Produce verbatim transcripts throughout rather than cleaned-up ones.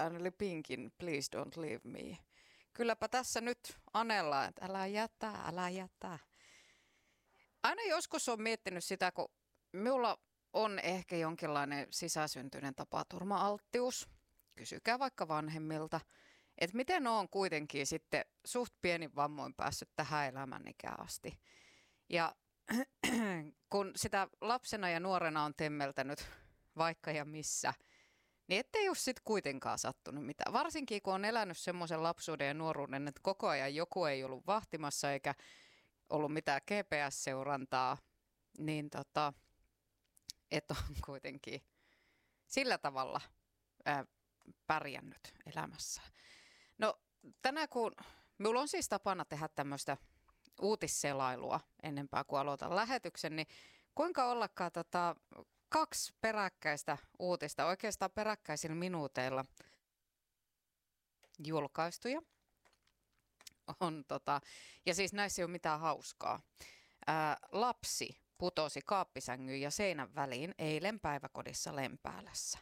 sunnuntain eli Pinkin Please Don't Leave Me. Kylläpä tässä nyt anellaan, että älä jätä, älä jätä. Aina joskus on miettinyt sitä, kun minulla on ehkä jonkinlainen sisäsyntyinen tapaturma-alttius. Kysykää vaikka vanhemmilta, että miten on kuitenkin sitten suht pienin vammoin päässyt tähän elämänikään asti. Ja kun sitä lapsena ja nuorena on temmeltänyt vaikka ja missä, niin ettei ole sitten kuitenkaan sattunut mitään. Varsinkin kun on elänyt semmoisen lapsuuden ja nuoruuden, että koko ajan joku ei ollut vahtimassa eikä ollut mitään G P S-seurantaa, niin tota, että on kuitenkin sillä tavalla ää, pärjännyt elämässä. No tänään kun minulla on siis tapana tehdä tämmöistä uutisselailua ennempää kuin aloitan lähetyksen, niin kuinka ollakaan tota, kaksi peräkkäistä uutista, oikeastaan peräkkäisillä minuuteilla julkaistuja. On, tota, ja siis näissä ei ole mitään hauskaa. Ää, lapsi putosi kaappisängyn ja seinän väliin eilen päiväkodissa Lempäälässä.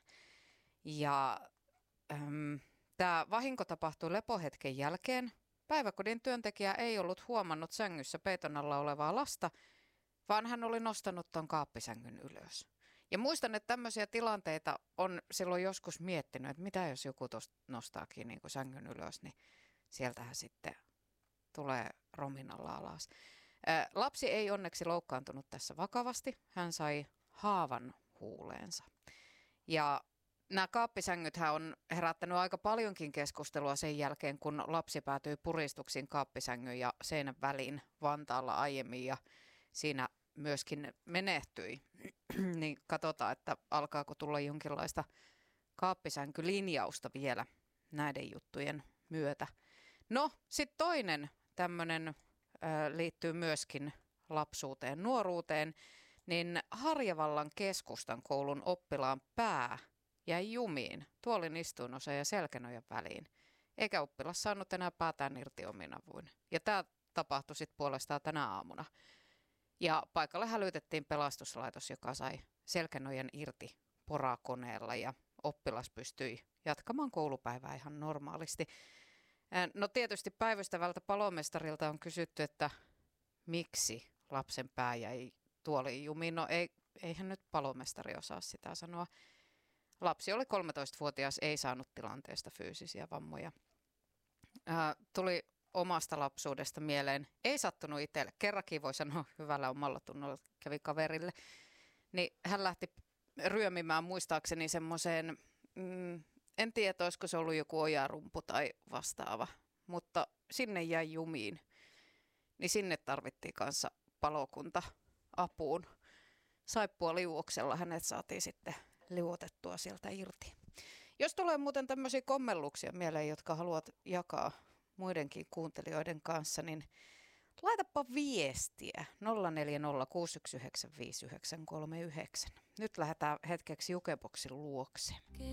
Ja äm, tämä vahinko tapahtui lepohetken jälkeen. Päiväkodin työntekijä ei ollut huomannut sängyssä peiton alla olevaa lasta, vaan hän oli nostanut tuon kaappisängyn ylös. Ja muistan, että tämmöisiä tilanteita on silloin joskus miettinyt, että mitä jos joku tuosta nostaakin niin kuin sängyn ylös, niin sieltähän sitten tulee rominalla alas. Ää, lapsi ei onneksi loukkaantunut tässä vakavasti. Hän sai haavan huuleensa. Ja nämä kaappisängythän on herättänyt aika paljonkin keskustelua sen jälkeen, kun lapsi päätyi puristuksiin kaappisängyn ja seinän väliin Vantaalla aiemmin ja siinä myöskin menehtyi. Niin katsotaan, että alkaako tulla jonkinlaista kaappisänkylinjausta vielä näiden juttujen myötä. No, sitten toinen tämmöinen äh, liittyy myöskin lapsuuteen, nuoruuteen, niin Harjavallan keskustan koulun oppilaan pää jäi jumiin tuolin istuinosa ja selkänojan väliin, eikä oppilas saanut enää päätään irti omin avuin. Ja tämä tapahtui sitten puolestaan tänä aamuna. Ja paikalle hälytettiin pelastuslaitos, joka sai selkänojan irti porakoneella ja oppilas pystyi jatkamaan koulupäivää ihan normaalisti. No tietysti päivystävältä palomestarilta on kysytty, että miksi lapsen pää jäi tuoliin jumiin. No ei, eihän nyt palomestari osaa sitä sanoa. Lapsi oli kolmetoistavuotias, ei saanut tilanteesta fyysisiä vammoja. Ää, tuli omasta lapsuudesta mieleen. Ei sattunut itselle. Kerrankin voi sanoa hyvällä omalla tunnolla kävi kaverille. Niin hän lähti ryömimään muistaakseni semmoiseen, mm, en tiedä, olisiko se ollut joku ojarumpu tai vastaava, mutta sinne jäi jumiin. Niin sinne tarvittiin kanssa palokunta apuun. Saippua liuoksella hänet saatiin sitten liuotettua sieltä irti. Jos tulee muuten tämmöisiä kommelluksia mieleen, jotka haluat jakaa muidenkin kuuntelijoiden kanssa, niin laitapa viestiä nolla neljä nolla kuusi yksi yhdeksän viisi yhdeksän kolme yhdeksän. Nyt lähdetään hetkeksi Jukeboksin luokse.